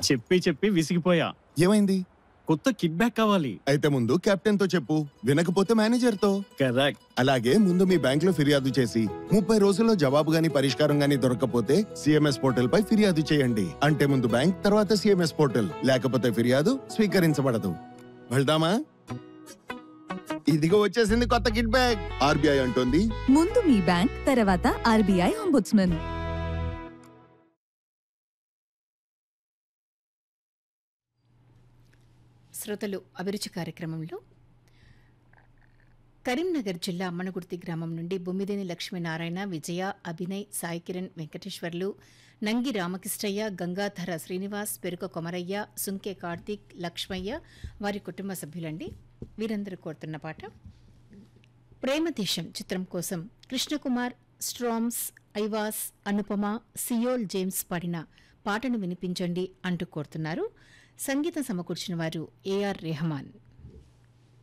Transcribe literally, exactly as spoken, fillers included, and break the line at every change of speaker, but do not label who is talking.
చెప్పి చెప్పి విసిగిపోయా.
ఏమైంది?
కొత్త కిక్ బ్యాక్ కావాలి.
అయితే ముందు కెప్టెన్ తో చెప్పు, వినకపోతే మేనేజర్ తో.
కరెక్ట్.
అలాగే ముందు మీ బ్యాంక్ లో ఫిర్యాదు చేసి ముప్పై రోజుల్లో జవాబు గాని పరిష్కారం గాని దొరకకపోతే సిఎంఎస్ పోర్టల్ పై ఫిర్యాదు చేయండి. అంటే ముందు బ్యాంక్, తర్వాత సిఎంఎస్ పోర్టల్, లేకపోతే ఫిర్యాదు స్వీకరించబడదు. వెళ్దామా? ఇదిగో వచ్చేసింది కొత్త కిట్ బ్యాగ్. ఆర్బీఐ అంటోంది,
ముందు మీ బ్యాంక్, తర్వాత ఆర్బీఐ అంబుడ్స్మన్.
శ్రోతలు అభిరుచి కార్యక్రమంలో కరీంనగర్ జిల్లా అమ్మనగుర్తి గ్రామం నుండి బొమ్మిదేని లక్ష్మీనారాయణ, విజయ, అభినయ్, సాయి కిరణ్, వెంకటేశ్వర్లు, నంగి రామకృష్ణయ్య, గంగాధర శ్రీనివాస్, పెరుక కొమరయ్య, సుంకే కార్తీక్, లక్ష్మయ్య వారి కుటుంబ సభ్యులండి. వీరందరూ కోరుతున్న పాట ప్రేమదేశం చిత్రం కోసం Krishna Kumar, storms, IVUS, Anupama, Seoul James పాడిన పాటను వినిపించండి అంటూ కోరుతున్నారు. సంగీతం సమకూర్చిన వారు ఏఆర్ రెహమాన్.